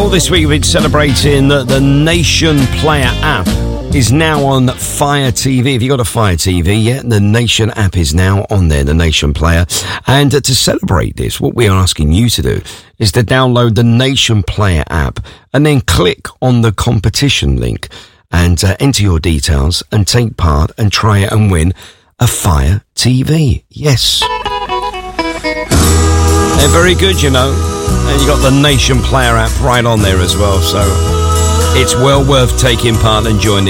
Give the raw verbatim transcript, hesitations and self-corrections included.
Well, this week we've been celebrating that the Nation Player app is now on Fire T V. If you've got a Fire T V yet, the Nation app is now on there, the Nation Player. And uh, to celebrate this, what we are asking you to do is to download the Nation Player app and then click on the competition link and uh, enter your details and take part and try it and win a Fire T V. Yes. They're very good, you know. And you got the Nation Player app right on there as well. So it's well worth taking part and joining.